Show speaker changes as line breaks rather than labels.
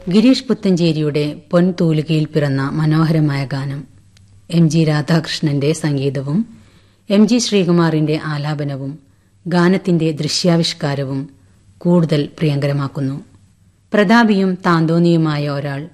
ഗിരീഷ് പുത്തഞ്ചേരിയുടെ പൊൻതൂലികയിൽ പിറന്ന മനോഹരമായ ഗാനം എം ജി രാധാകൃഷ്ണന്റെ സംഗീതവും എം ജി ശ്രീകുമാറിന്റെ ആലാപനവും ഗാനത്തിന്റെ ദൃശ്യാവിഷ്കാരവും കൂടുതൽ പ്രിയങ്കരമാക്കുന്നു. പ്രതാപിയും താന്തോന്നിയുമായ ഒരാൾ